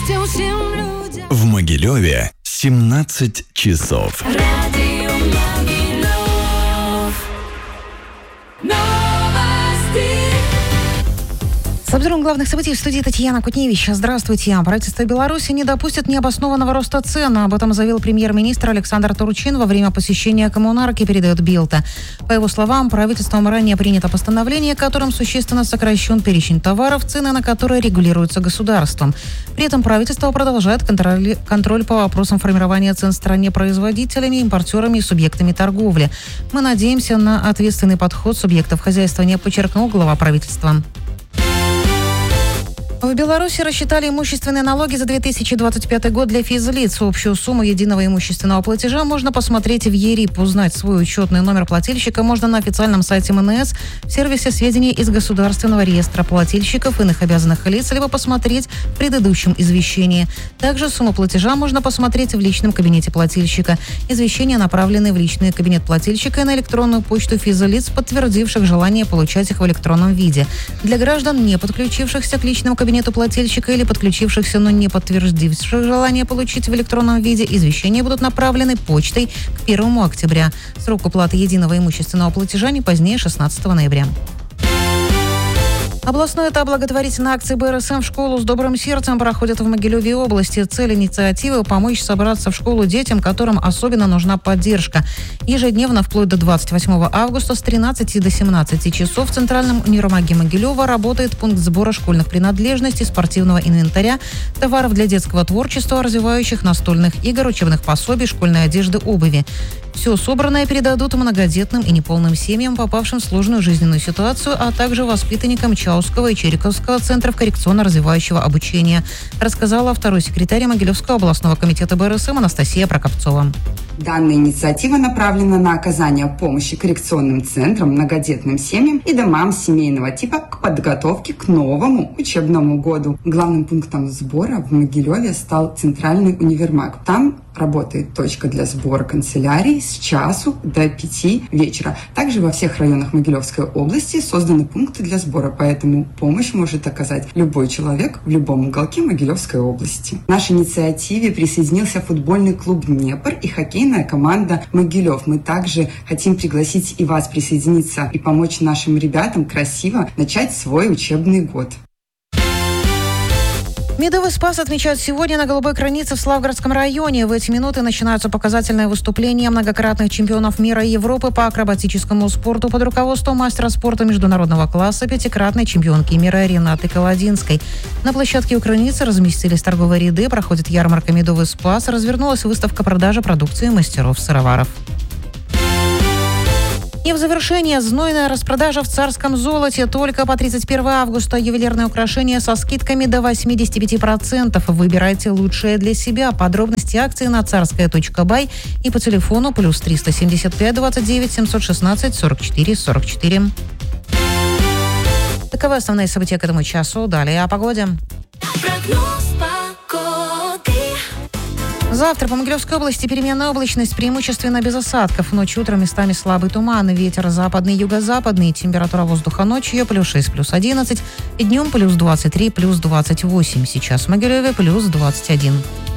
счастья всем людям. В Могилеве 17 часов. Радио Могилев. Новости. С обзором главных событий в студии Татьяна Кутневич. Здравствуйте. Правительство Беларуси не допустит необоснованного роста цен. Об этом заявил премьер-министр Александр Турчин во время посещения коммунарки, передает Белта. По его словам, правительством ранее принято постановление, которым существенно сокращен перечень товаров, цены на которые регулируются государством. При этом правительство продолжает контроль по вопросам формирования цен в стране производителями, импортерами и субъектами торговли. Мы надеемся на ответственный подход субъектов хозяйствования, подчеркнул глава правительства. В Беларуси рассчитали имущественные налоги за 2025 год для физлиц. Общую сумму единого имущественного платежа можно посмотреть в ЕРИП. Узнать свой учетный номер плательщика можно на официальном сайте МНС в сервисе сведений из Государственного реестра плательщиков и иных обязанных лиц, либо посмотреть в предыдущем извещении. Также сумму платежа можно посмотреть в личном кабинете плательщика. Извещения направлены в личный кабинет плательщика и на электронную почту физлиц, подтвердивших желание получать их в электронном виде. Для граждан, не подключившихся к личному кабинету плательщика или подключившихся, но не подтвердивших желание получить в электронном виде, извещения будут направлены почтой к 1 октября. Срок уплаты единого имущественного платежа не позднее 16 ноября. Областной этап благотворительной акции БРСМ «В школу с добрым сердцем» проходит в Могилеве области. Цель инициативы – помочь собраться в школу детям, которым особенно нужна поддержка. Ежедневно, вплоть до 28 августа, с 13 до 17 часов в Центральном универмаге Могилева работает пункт сбора школьных принадлежностей, спортивного инвентаря, товаров для детского творчества, развивающих настольных игр, учебных пособий, школьной одежды, обуви. Все собранное передадут многодетным и неполным семьям, попавшим в сложную жизненную ситуацию, а также воспитанникам Чауского и Чериковского центров коррекционно-развивающего обучения, рассказала второй секретарь Могилевского областного комитета БРСМ Анастасия Прокопцова. Данная инициатива направлена на оказание помощи коррекционным центрам, многодетным семьям и домам семейного типа к подготовке к новому учебному году. Главным пунктом сбора в Могилеве стал Центральный универмаг. Там работает точка для сбора канцелярий с часу до 5 вечера. Также во всех районах Могилевской области созданы пункты для сбора, поэтому помощь может оказать любой человек в любом уголке Могилевской области. К нашей инициативе присоединился футбольный клуб «Днепр» и хоккейная команда «Могилев». Мы также хотим пригласить и вас присоединиться и помочь нашим ребятам красиво начать свой учебный год. Медовый Спас отмечают сегодня на Голубой Границе в Славгородском районе. В эти минуты начинаются показательные выступления многократных чемпионов мира и Европы по акробатическому спорту под руководством мастера спорта международного класса, пятикратной чемпионки мира Ренаты Колодинской. На площадке у границы разместились торговые ряды, проходит ярмарка «Медовый Спас», развернулась выставка продажи продукции мастеров-сыроваров. И в завершение знойная распродажа в Царском золоте. Только по 31 августа ювелирные украшения со скидками до 85%. Выбирайте лучшее для себя. Подробности акции на царская.бай и по телефону +3 375 29 716 44 44. Таковы основные события к этому часу. Далее о погоде. Прогноз погоды. Завтра по Могилевской области переменная облачность, преимущественно без осадков. Ночью, утром местами слабый туман, ветер западный, юго-западный. Температура воздуха ночью +6, +11. И днем +23, +28. Сейчас в Могилеве +21.